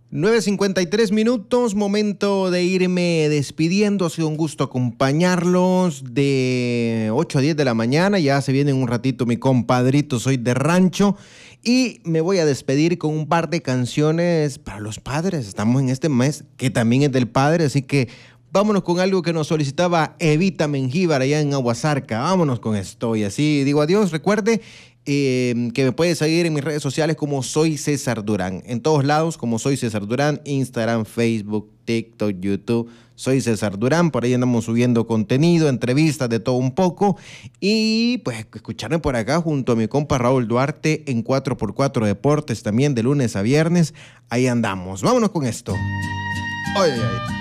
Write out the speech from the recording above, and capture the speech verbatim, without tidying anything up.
nueve cincuenta y tres minutos, momento de irme despidiendo. Ha sido un gusto acompañarlos de ocho a diez de la mañana. Ya se viene en un ratito mi compadrito, soy de rancho. Y me voy a despedir con un par de canciones para los padres. Estamos en este mes que también es del padre, así que vámonos con algo que nos solicitaba Evita Mengíbar allá en Aguasarca. Vámonos con esto y así digo adiós. Recuerde eh, que me puede seguir en mis redes sociales como Soy César Durán. En todos lados como Soy César Durán, Instagram, Facebook, TikTok, YouTube. Soy César Durán, por ahí andamos subiendo contenido, entrevistas, de todo un poco. Y pues escucharme por acá junto a mi compa Raúl Duarte en cuatro por cuatro Deportes también de lunes a viernes. Ahí andamos. Vámonos con esto. Ay, ay, ay.